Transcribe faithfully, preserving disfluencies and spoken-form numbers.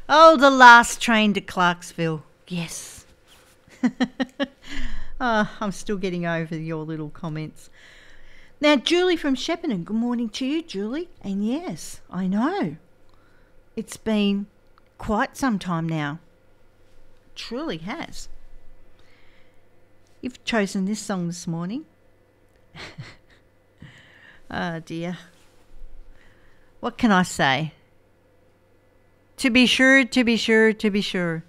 Oh, the last train to Clarksville. Yes. Oh, I'm still getting over your little comments. Now, Julie from Shepparton, good morning to you, Julie. And yes, I know. It's been quite some time now. It truly has. You've chosen this song this morning. Oh, dear. What can I say? To be sure, to be sure, to be sure.